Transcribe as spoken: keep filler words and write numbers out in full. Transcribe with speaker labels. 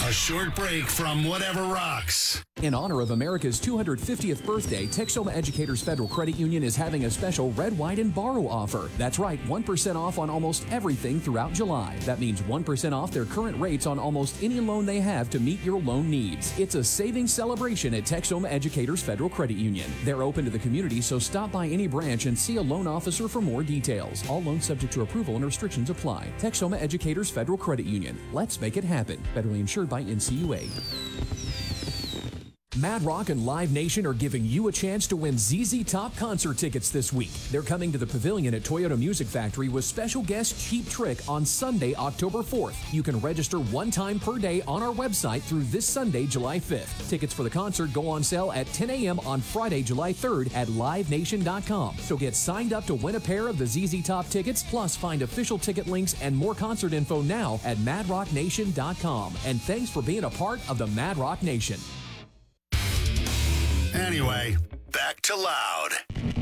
Speaker 1: A short break from whatever rocks.
Speaker 2: In honor of America's two hundred fiftieth birthday, Texoma Educators Federal Credit Union is having a special Red, White, and Borrow offer. That's right, one percent off on almost everything throughout July. That means one percent off their current rates on almost any loan they have to meet your loan needs. It's a savings celebration at Texoma Educators Federal Credit Union. They're open to the community, so stop by any branch and see a loan officer for more details. All loans subject to approval and restrictions apply. Texoma Educators Federal Credit Union. Let's make it happen. Federally insured by N C U A. Mad Rock and Live Nation are giving you a chance to win Z Z Top concert tickets this week. They're coming to the Pavilion at Toyota Music Factory with special guest Cheap Trick on Sunday, October fourth. You can register one time per day on our website through this Sunday, July fifth. Tickets for the concert go on sale at ten a.m. on Friday, July third at live nation dot com. So get signed up to win a pair of the Z Z Top tickets, plus find official ticket links and more concert info now at mad rock nation dot com. And thanks for being a part of the Mad Rock Nation.
Speaker 1: Anyway, back to Loud.